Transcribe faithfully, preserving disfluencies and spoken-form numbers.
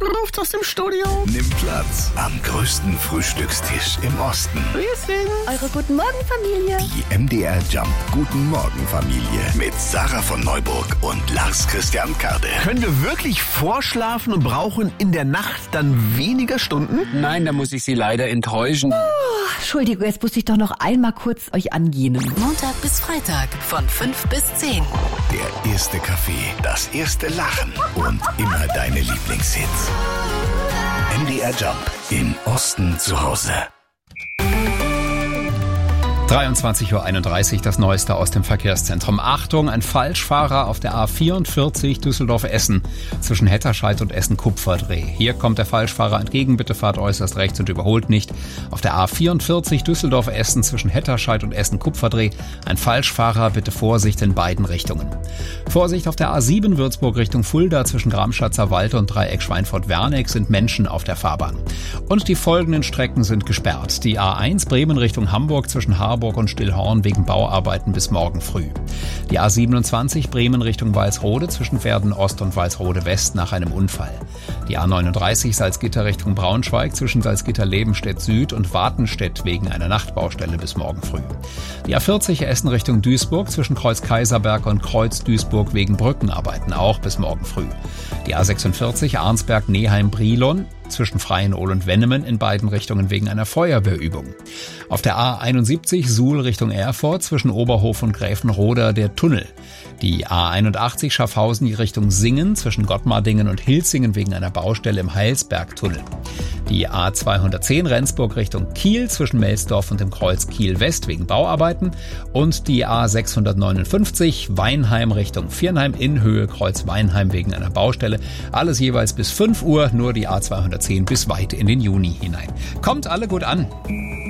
ruft aus dem Studio. Nimm Platz am größten Frühstückstisch im Osten. Wir sind Eure Guten Morgen Familie. Die M D R Jump Guten Morgen Familie mit Sarah von Neuburg und Lars Christian Kade. Können wir wirklich vorschlafen und brauchen in der Nacht dann weniger Stunden? Nein, da muss ich Sie leider enttäuschen. Oh, Entschuldigung, jetzt muss ich doch noch einmal kurz euch angehen. Montag bis Freitag von fünf bis zehn. Der erste Kaffee, das erste Lachen und immer deine Lieblingshits. M D R Jump im Osten zu Hause. dreiundzwanzig Uhr einunddreißig, das Neueste aus dem Verkehrszentrum. Achtung, ein Falschfahrer auf der A vierundvierzig Düsseldorf-Essen zwischen Hetterscheid und Essen-Kupferdreh. Hier kommt der Falschfahrer entgegen, bitte fahrt äußerst rechts und überholt nicht. Auf der A vierundvierzig Düsseldorf-Essen zwischen Hetterscheid und Essen-Kupferdreh ein Falschfahrer, bitte Vorsicht in beiden Richtungen. Vorsicht auf der A sieben Würzburg Richtung Fulda zwischen Gramschatzer Wald und Dreieck Schweinfurt-Werneck sind Menschen auf der Fahrbahn. Und die folgenden Strecken sind gesperrt. Die A eins Bremen Richtung Hamburg zwischen Harburg und Stillhorn wegen Bauarbeiten bis morgen früh. Die A siebenundzwanzig Bremen Richtung Walsrode zwischen Verden Ost und Walsrode West nach einem Unfall. Die A neununddreißig Salzgitter Richtung Braunschweig zwischen Salzgitter-Lebenstedt Süd und Wartenstedt wegen einer Nachtbaustelle bis morgen früh. Die A vierzig Essen Richtung Duisburg zwischen Kreuz Kaiserberg und Kreuz Duisburg wegen Brückenarbeiten auch bis morgen früh. Die A sechsundvierzig Arnsberg-Neheim-Brilon zwischen Freienol und Wennemen in beiden Richtungen wegen einer Feuerwehrübung. Auf der A einundsiebzig Suhl Richtung Erfurt zwischen Oberhof und Gräfenroda der Tunnel. Die A einundachtzig Schaffhausen Richtung Singen zwischen Gottmardingen und Hilsingen wegen einer Baustelle im Heilsbergtunnel. Die A zweihundertzehn Rendsburg Richtung Kiel zwischen Melsdorf und dem Kreuz Kiel West wegen Bauarbeiten und die A sechshundertneunundfünfzig Weinheim Richtung Viernheim in Höhe Kreuz Weinheim wegen einer Baustelle. Alles jeweils bis fünf Uhr, nur die A zweihundertzehn bis weit in den Juni hinein. Kommt alle gut an!